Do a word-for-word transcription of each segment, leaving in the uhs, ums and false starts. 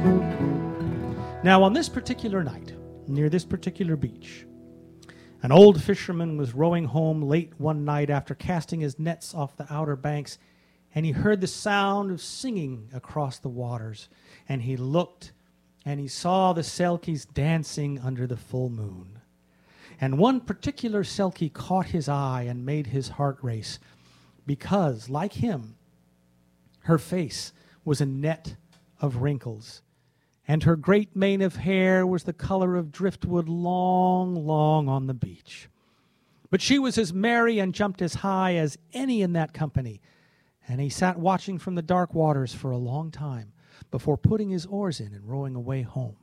Now, on this particular night, near this particular beach, an old fisherman was rowing home late one night after casting his nets off the outer banks, and he heard the sound of singing across the waters. And he looked, and he saw the selkies dancing under the full moon. And one particular selkie caught his eye and made his heart race, because, like him, her face was a net of wrinkles, and her great mane of hair was the color of driftwood long, long on the beach. But she was as merry and jumped as high as any in that company, and he sat watching from the dark waters for a long time before putting his oars in and rowing away home.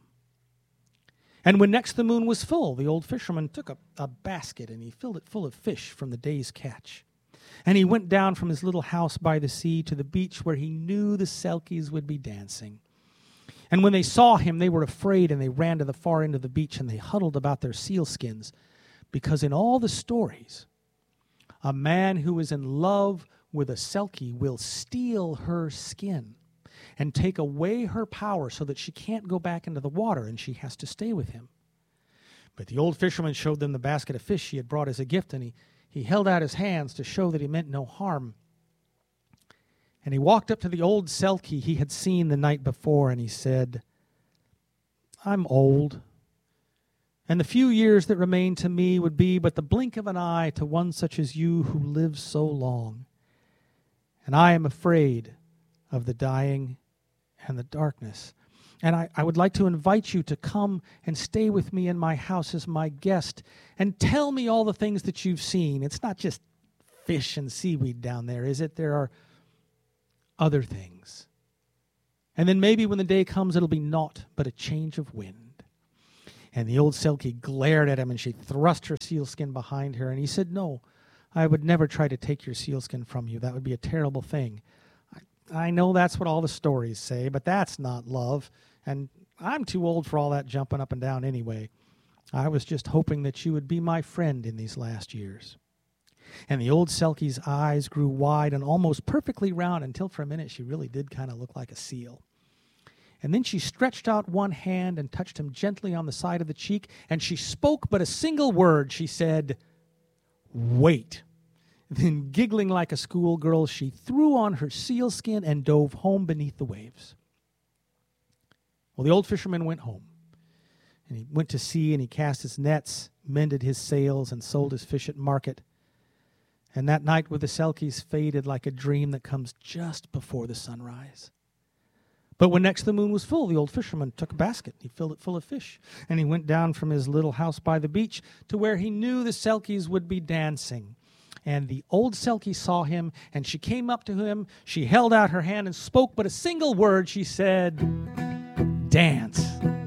And when next the moon was full, the old fisherman took a, a basket, and he filled it full of fish from the day's catch. And he went down from his little house by the sea to the beach where he knew the selkies would be dancing. And when they saw him, they were afraid, and they ran to the far end of the beach, and they huddled about their sealskins, because in all the stories, a man who is in love with a selkie will steal her skin and take away her power so that she can't go back into the water, and she has to stay with him. But the old fisherman showed them the basket of fish he had brought as a gift, and he, he held out his hands to show that he meant no harm. And he walked up to the old selkie he had seen the night before, and he said, "I'm old, and the few years that remain to me would be but the blink of an eye to one such as you who lives so long. And I am afraid of the dying and the darkness. And I, I would like to invite you to come and stay with me in my house as my guest and tell me all the things that you've seen. It's not just fish and seaweed down there, is it? There are other things. And then maybe when the day comes, it'll be naught but a change of wind." And the old selkie glared at him, and she thrust her sealskin behind her, and he said, "No, I would never try to take your sealskin from you. That would be a terrible thing. I, I know that's what all the stories say, but that's not love, and I'm too old for all that jumping up and down anyway. I was just hoping that you would be my friend in these last years." And the old selkie's eyes grew wide and almost perfectly round until for a minute she really did kind of look like a seal. And then she stretched out one hand and touched him gently on the side of the cheek, and she spoke but a single word. She said, "Wait." Then, giggling like a schoolgirl, she threw on her sealskin and dove home beneath the waves. Well, the old fisherman went home, and he went to sea, and he cast his nets, mended his sails, and sold his fish at market. And that night with the selkies faded like a dream that comes just before the sunrise. But when next the moon was full, the old fisherman took a basket. He filled it full of fish, and he went down from his little house by the beach to where he knew the selkies would be dancing. And the old selkie saw him, and she came up to him. She held out her hand and spoke but a single word. She said, "Dance."